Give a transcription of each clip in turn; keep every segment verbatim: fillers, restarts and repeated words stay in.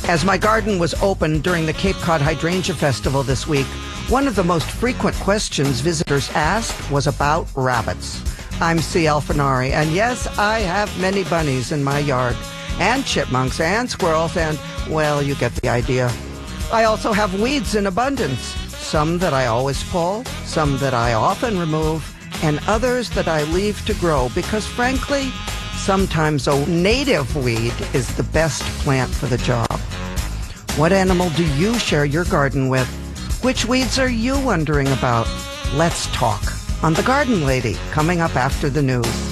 As my garden was open during the Cape Cod Hydrangea Festival this week, one of the most frequent questions visitors asked was about rabbits. I'm C. Alfinari, and yes, I have many bunnies in my yard, and chipmunks and squirrels, and, well, you get the idea. I also have weeds in abundance, some that I always pull, some that I often remove, and others that I leave to grow because, frankly, sometimes a native weed is the best plant for the job. What animal do you share your garden with? Which weeds are you wondering about? Let's talk on The Garden Lady, coming up after the news.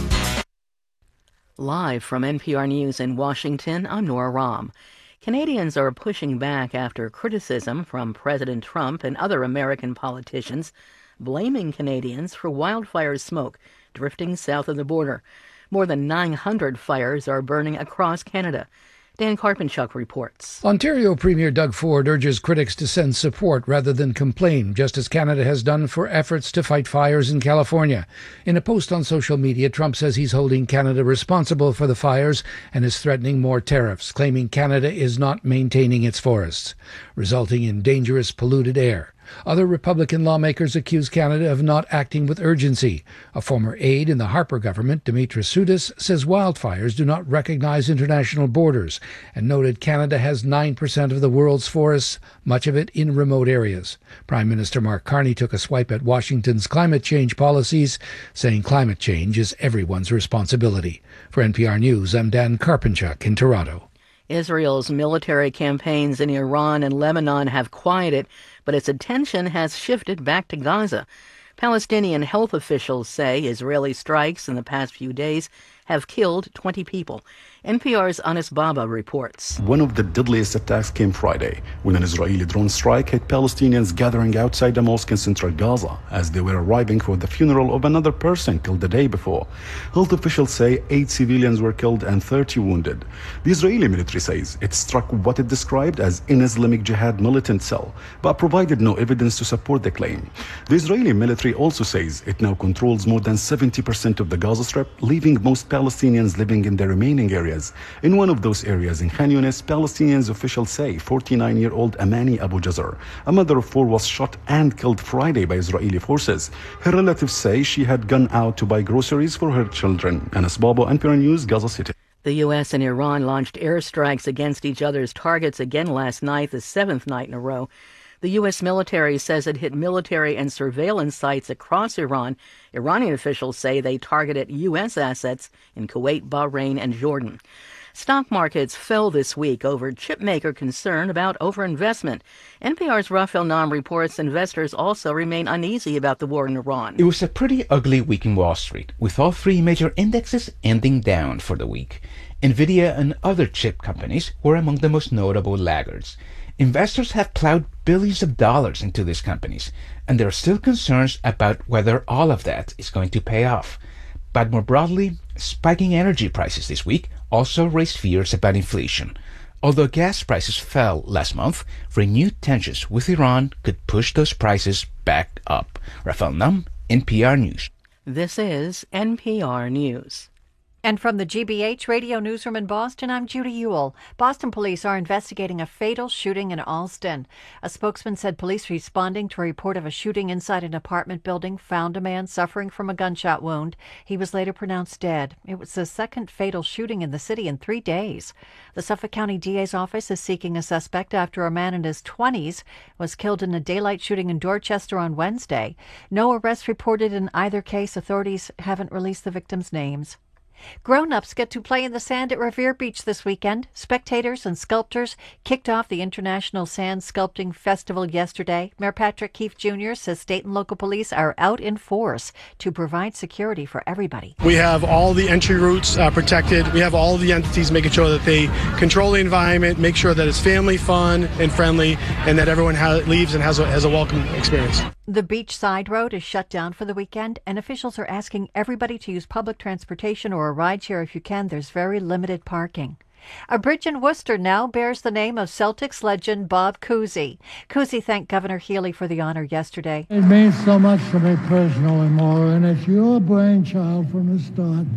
Live from N P R News in Washington, I'm Nora Rahm. Canadians are pushing back after criticism from President Trump and other American politicians, blaming Canadians for wildfire smoke drifting south of the border. More than nine hundred fires are burning across Canada. Dan Karpenchuk reports. Ontario Premier Doug Ford urges critics to send support rather than complain, just as Canada has done for efforts to fight fires in California. In a post on social media, Trump says he's holding Canada responsible for the fires and is threatening more tariffs, claiming Canada is not maintaining its forests, resulting in dangerous polluted air. Other Republican lawmakers accuse Canada of not acting with urgency. A former aide in the Harper government, Dimitris Soudis, says wildfires do not recognize international borders and noted Canada has nine percent of the world's forests, much of it in remote areas. Prime Minister Mark Carney took a swipe at Washington's climate change policies, saying climate change is everyone's responsibility. For N P R News, I'm Dan Karpenchuk in Toronto. Israel's military campaigns in Iran and Lebanon have quieted, but its attention has shifted back to Gaza. Palestinian health officials say Israeli strikes in the past few days have killed twenty people. N P R's Anis Baba reports. One of the deadliest attacks came Friday when an Israeli drone strike hit Palestinians gathering outside a mosque in central Gaza as they were arriving for the funeral of another person killed the day before. Health officials say eight civilians were killed and thirty wounded. The Israeli military says it struck what it described as an Islamic Jihad militant cell, but provided no evidence to support the claim. The Israeli military also says it now controls more than seventy percent of the Gaza Strip, leaving most Palestinians living in the remaining areas. In one of those areas in Khan Yunis, Palestinians officials say forty-nine-year-old Amani Abu Jazar, a mother of four, was shot and killed Friday by Israeli forces. Her relatives say she had gone out to buy groceries for her children. Anis Baba, N P R News, Gaza City. The U S and Iran launched airstrikes against each other's targets again last night, the seventh night in a row. The U S military says it hit military and surveillance sites across Iran. Iranian officials say they targeted U S assets in Kuwait, Bahrain, and Jordan. Stock markets fell this week over chipmaker concern about overinvestment. N P R's Rafael Nam reports investors also remain uneasy about the war in Iran. It was a pretty ugly week in Wall Street, with all three major indexes ending down for the week. Nvidia and other chip companies were among the most notable laggards. Investors have plowed billions of dollars into these companies, and there are still concerns about whether all of that is going to pay off. But more broadly, spiking energy prices this week also raised fears about inflation. Although gas prices fell last month, renewed tensions with Iran could push those prices back up. Rafael Nam, N P R News. This is N P R News. And from the G B H Radio Newsroom in Boston, I'm Judy Ewell. Boston police are investigating a fatal shooting in Allston. A spokesman said police responding to a report of a shooting inside an apartment building found a man suffering from a gunshot wound. He was later pronounced dead. It was the second fatal shooting in the city in three days. The Suffolk County D A's office is seeking a suspect after a man in his twenties was killed in a daylight shooting in Dorchester on Wednesday. No arrests reported in either case. Authorities haven't released the victims' names. Grown-ups get to play in the sand at Revere Beach this weekend. Spectators and sculptors kicked off the International Sand Sculpting Festival yesterday. Mayor Patrick Keefe Junior says state and local police are out in force to provide security for everybody. We have all the entry routes uh, protected. We have all the entities making sure that they control the environment, make sure that it's family fun and friendly, and that everyone ha- leaves and has a, has a welcome experience. The beach side road is shut down for the weekend, and officials are asking everybody to use public transportation or a rideshare if you can. There's very limited parking. A bridge in Worcester now bears the name of Celtics legend Bob Cousy. Cousy thanked Governor Healy for the honor yesterday. It means so much to me personally, Maura, and it's your brainchild from the start.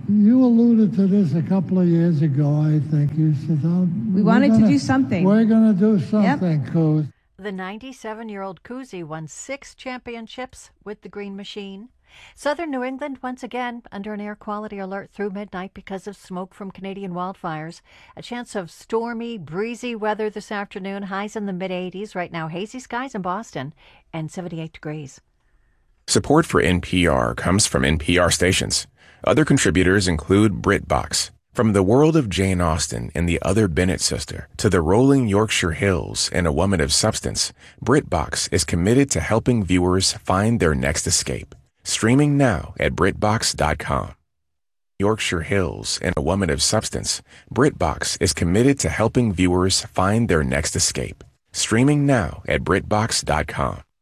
You alluded to this a couple of years ago, I think. You said, oh, we wanted gonna, to do something. We're going to do something, yep. Coos. The ninety-seven-year-old Cousy won six championships with the Green Machine. Southern New England once again under an air quality alert through midnight because of smoke from Canadian wildfires. A chance of stormy, breezy weather this afternoon. Highs in the mid-eighties. Right now, hazy skies in Boston and seventy-eight degrees. Support for N P R comes from N P R stations. Other contributors include BritBox. From the world of Jane Austen and the other Bennet sister to the rolling Yorkshire Hills and A Woman of Substance, BritBox is committed to helping viewers find their next escape. Streaming now at BritBox dot com. Yorkshire Hills and A Woman of Substance, BritBox is committed to helping viewers find their next escape. Streaming now at BritBox dot com.